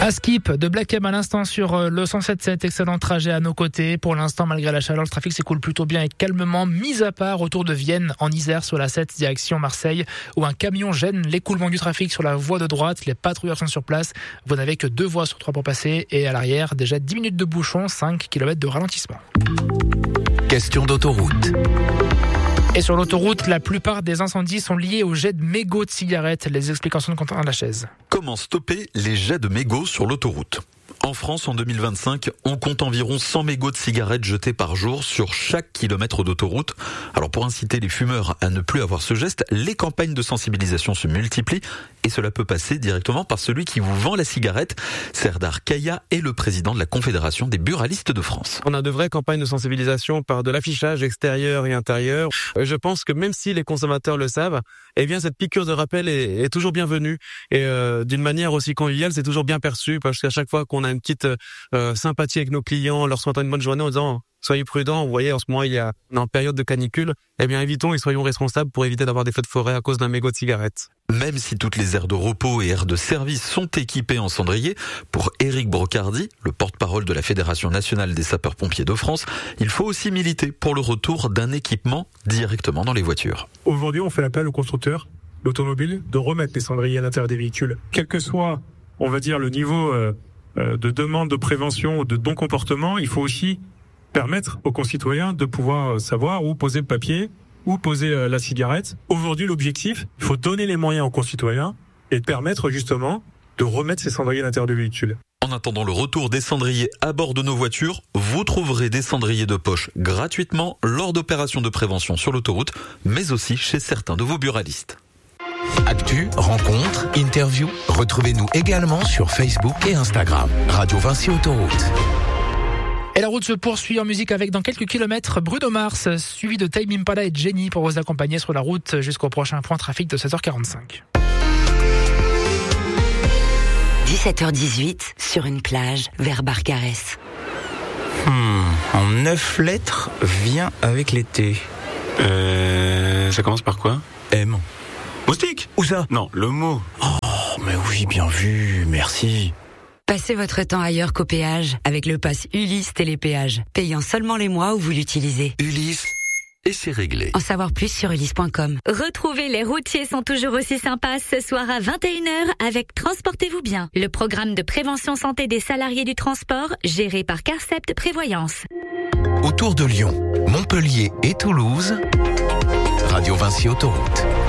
À Skip de Black M à l'instant sur le 107.7, excellent trajet à nos côtés. Pour l'instant, malgré la chaleur, le trafic s'écoule plutôt bien et calmement, mis à part autour de Vienne, en Isère, sur la 7, direction Marseille, où un camion gêne l'écoulement du trafic sur la voie de droite. Les patrouilleurs sont sur place. Vous n'avez que 2 voies sur 3 pour passer. Et à l'arrière, déjà 10 minutes de bouchon, 5 km de ralentissement. Question d'autoroute. Et sur l'autoroute, la plupart des incendies sont liés au jet de mégots de cigarettes. Les explications de Quentin Lachaise. Comment stopper les jets de mégots sur l'autoroute ? En France, en 2025, on compte environ 100 mégots de cigarettes jetés par jour sur chaque kilomètre d'autoroute. Alors pour inciter les fumeurs à ne plus avoir ce geste, les campagnes de sensibilisation se multiplient et cela peut passer directement par celui qui vous vend la cigarette. Serdar Kaya est le président de la Confédération des buralistes de France. On a de vraies campagnes de sensibilisation par de l'affichage extérieur et intérieur. Je pense que même si les consommateurs le savent, eh bien cette piqûre de rappel est toujours bienvenue et d'une manière aussi conviviale, c'est toujours bien perçu parce qu'à chaque fois qu'on a une petite sympathie avec nos clients, leur souhaitant une bonne journée en disant soyez prudents, vous voyez en ce moment on est en période de canicule, eh bien évitons et soyons responsables pour éviter d'avoir des feux de forêt à cause d'un mégot de cigarette. Même si toutes les aires de repos et aires de service sont équipées en cendrier, pour Éric Brocardi, le porte-parole de la Fédération nationale des sapeurs-pompiers de France, il faut aussi militer pour le retour d'un équipement directement dans les voitures. Aujourd'hui, on fait appel aux constructeurs d'automobiles de remettre les cendriers à l'intérieur des véhicules. Quel que soit, on va dire, le niveau de demande de prévention ou de bon comportement, il faut aussi permettre aux concitoyens de pouvoir savoir où poser le papier, où poser la cigarette. Aujourd'hui, l'objectif, il faut donner les moyens aux concitoyens et permettre justement de remettre ces cendriers à l'intérieur du véhicule. En attendant le retour des cendriers à bord de nos voitures, vous trouverez des cendriers de poche gratuitement lors d'opérations de prévention sur l'autoroute, mais aussi chez certains de vos buralistes. Actu, rencontres, interviews. Retrouvez-nous également sur Facebook et Instagram. Radio Vinci Autoroute. Et la route se poursuit en musique avec dans quelques kilomètres Bruno Mars, suivi de Tame Impala et Jenny pour vous accompagner sur la route jusqu'au prochain point trafic de 16h45. 17h18 sur une plage vers Barcarès. En 9 lettres, vient avec l'été. Ça commence par quoi ? M. Moustique ? Où ça ? Non, le mot. Oh, mais oui, bien vu, merci. Passez votre temps ailleurs qu'au péage avec le pass Ulysse Télépéage, payant seulement les mois où vous l'utilisez. Ulysse, et c'est réglé. En savoir plus sur ulysse.com. Retrouvez Les Routiers sont toujours aussi sympas ce soir à 21h avec Transportez-vous bien, le programme de prévention santé des salariés du transport géré par Carcept Prévoyance. Autour de Lyon, Montpellier et Toulouse, Radio Vinci Autoroute.